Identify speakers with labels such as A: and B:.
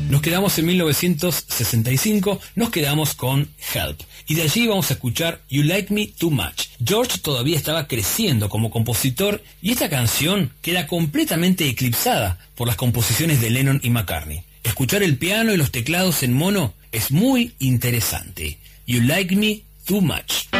A: Nos quedamos en 1965, nos quedamos con Help. Y de allí vamos a escuchar You Like Me Too Much. George todavía estaba creciendo como compositor y esta canción queda completamente eclipsada por las composiciones de Lennon y McCartney. Escuchar el piano y los teclados en mono es muy interesante. You Like Me Too Much.